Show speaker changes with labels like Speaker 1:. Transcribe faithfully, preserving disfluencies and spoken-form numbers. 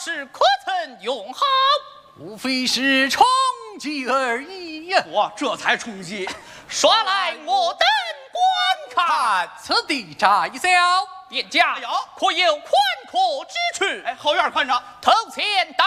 Speaker 1: 是可曾用好？
Speaker 2: 无非是冲击而已呀！
Speaker 3: 我这才冲击，
Speaker 1: 刷来我等观看。
Speaker 2: 此地窄小，
Speaker 1: 店家
Speaker 3: 有
Speaker 1: 可有宽阔之处？
Speaker 3: 哎，后院宽敞，
Speaker 1: 头前